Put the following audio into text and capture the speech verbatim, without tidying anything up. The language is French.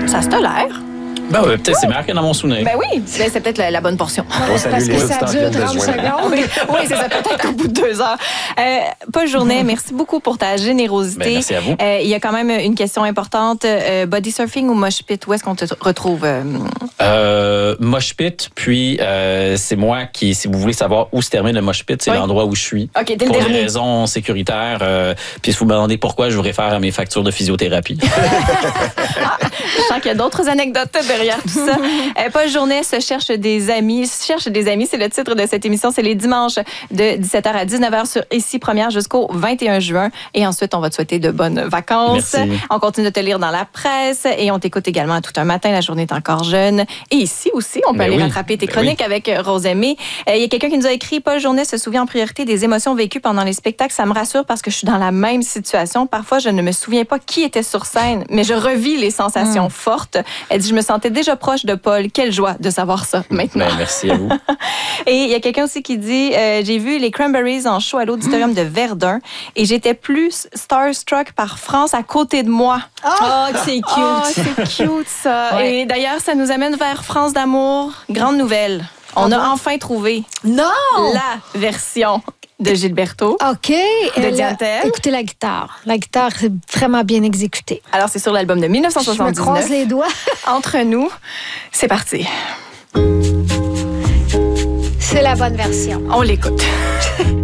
Ça se tolère. Ben oui, peut-être c'est marqué dans mon souvenir. Ben oui, c'est, c'est peut-être la, la bonne portion. On salue Parce les que ça auditeurs qui dure viennent de trente se joindre. secondes. Oui, oui, c'est ça, peut-être qu'au bout de deux heures. Euh, Paul Journet, merci beaucoup pour ta générosité. Ben, merci à vous. Euh, il y a quand même une question importante. Euh, body surfing ou mosh pit, où est-ce qu'on te retrouve? Euh... Euh, mosh pit, puis euh, c'est moi qui, si vous voulez savoir où se termine le mosh pit, c'est Oui. l'endroit où je suis. OK, dès le Pour des dernier. raisons sécuritaires. Euh, puis si vous me demandez pourquoi, je vous réfère à mes factures de physiothérapie. Ah, je sens qu'il y a d'autres anecdotes derrière tout ça. Euh, Paul Journet se cherche des amis. Se cherche des amis, c'est le titre de cette émission. C'est les dimanches de dix-sept heures à dix-neuf heures sur Ici Première jusqu'au vingt et un juin. Et ensuite, on va te souhaiter de bonnes vacances. Merci. On continue de te lire dans la presse et on t'écoute également tout un matin. La journée est encore jeune. Et ici aussi, on peut Ben aller oui. rattraper tes Ben chroniques avec Rosemée. Euh, Il y a quelqu'un qui nous a écrit, Paul Journet se souvient en priorité des émotions vécues pendant les spectacles. Ça me rassure parce que je suis dans la même situation. Parfois, je ne me souviens pas qui était sur scène, mais je revis les sensations Mm. fortes. Elle dit, je me sentais déjà proche de Paul. Quelle joie de savoir ça maintenant. Ben, merci à vous. Et il y a quelqu'un aussi qui dit, euh, j'ai vu les Cranberries en show à l'auditorium de Verdun et j'étais plus starstruck par France à côté de moi. Oh, c'est cute. Oh, c'est cute ça. Ouais. Et d'ailleurs, ça nous amène vers France d'amour. Grande nouvelle. On Ah a bon? enfin trouvé Non! la version de Gilberto. OK. Elle Diane a- Tell. Écoutez la guitare. La guitare, c'est vraiment bien exécutée. Alors, c'est sur l'album de Je me croise dix-neuf les doigts. Entre nous, c'est parti. C'est la bonne version. On l'écoute.